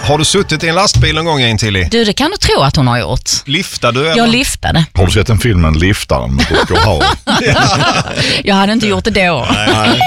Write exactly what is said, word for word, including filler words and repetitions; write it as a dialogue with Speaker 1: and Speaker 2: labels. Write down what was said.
Speaker 1: Har du suttit i en lastbil en gång in till?
Speaker 2: Du, det kan du tro att hon har gjort.
Speaker 1: Liftar du? Eller?
Speaker 2: Jag liftade.
Speaker 3: Har du sett en filmen Liftaren med Rutger Hauer?
Speaker 2: Jag hade inte gjort det då.
Speaker 3: Nej.